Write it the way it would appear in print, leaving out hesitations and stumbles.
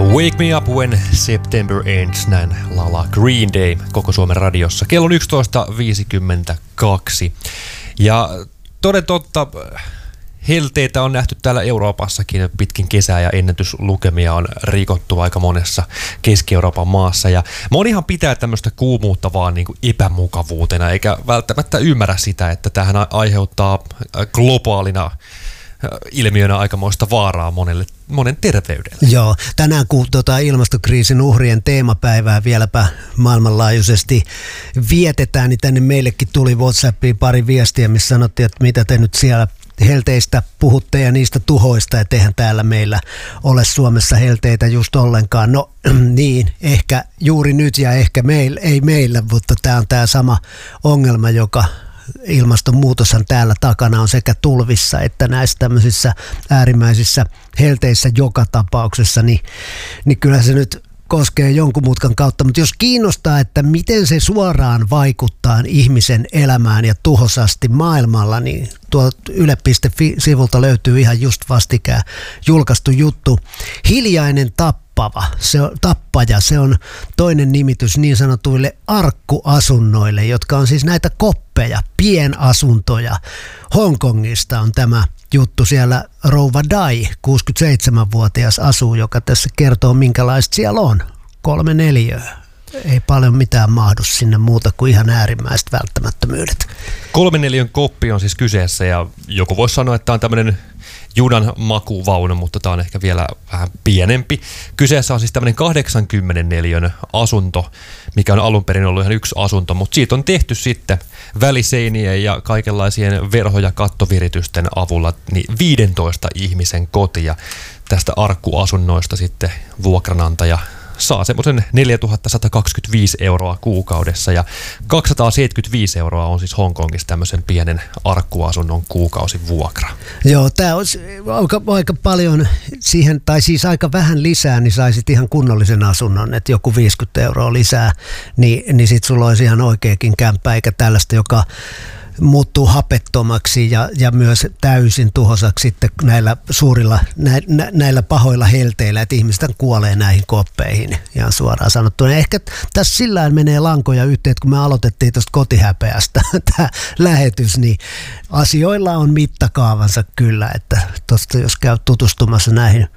Wake me up when September ends, näin laulaa Green Day koko Suomen radiossa. Kello on 11.52. Ja toden totta, helteitä on nähty täällä Euroopassakin pitkin kesää ja ennätyslukemia on rikottu aika monessa Keski-Euroopan maassa. Ja moni ihan pitää tämmöistä kuumuutta vaan niin kuin epämukavuutena, eikä välttämättä ymmärrä sitä, että tämähän aiheuttaa globaalina ilmiönä aikamoista vaaraa monen terveydelle. Joo, tänään kun ilmastokriisin uhrien teemapäivää vieläpä maailmanlaajuisesti vietetään, niin tänne meillekin tuli WhatsAppiin pari viestiä, missä sanottiin, että mitä te nyt siellä helteistä puhutte ja niistä tuhoista, että eihän täällä meillä ole Suomessa helteitä just ollenkaan. No niin, ehkä juuri nyt ja ehkä ei meillä, mutta tämä on tämä sama ongelma, joka ilmastonmuutoshan täällä takana on sekä tulvissa että näissä tämmöisissä äärimmäisissä helteissä joka tapauksessa, niin kyllä se nyt koskee jonkun mutkan kautta, mutta jos kiinnostaa, että miten se suoraan vaikuttaa ihmisen elämään ja tuhosasti maailmalla, niin tuolta yle.fi-sivulta löytyy ihan just vastikään julkaistu juttu. Hiljainen tappaja, se on toinen nimitys niin sanotuille arkkuasunnoille, jotka on siis näitä koppeja, pienasuntoja. Hongkongista on tämä juttu, siellä rouva Dai, 67-vuotias asuu, joka tässä kertoo minkälaista siellä on. 3 neliöä. Ei paljon mitään mahdu sinne muuta kuin ihan äärimmäiset välttämättömyydet. 3 neliön koppi on siis kyseessä ja joku voisi sanoa, että tämä on tämmöinen junan makuvaunu, mutta tämä on ehkä vielä vähän pienempi. Kyseessä on siis tämmöinen 80 neliön asunto, mikä on alun perin ollut ihan yksi asunto, mutta siitä on tehty sitten väliseinien ja kaikenlaisien verho- ja kattoviritysten avulla niin 15 ihmisen koti ja tästä arkkuasunnoista sitten vuokranantaja saa semmoisen 4 125 € kuukaudessa ja 275 € on siis Hongkongissa tämmöisen pienen arkkuasunnon kuukausivuokra. Joo, tämä olisi aika paljon siihen, tai siis aika vähän lisää, niin saisit ihan kunnollisen asunnon, että joku 50 € lisää, niin sit sulla olisi ihan oikeakin kämppä, eikä tällaista, joka muuttuu hapettomaksi ja myös täysin tuhosaksi sitten näillä suurilla, näillä pahoilla helteillä, että ihmiset kuolee näihin koppeihin ihan suoraan sanottuna. Ehkä tässä sillä menee lankoja yhteen, että kun me aloitettiin tuosta kotihäpeästä tämä lähetys, niin asioilla on mittakaavansa kyllä, että tuosta jos käy tutustumassa näihin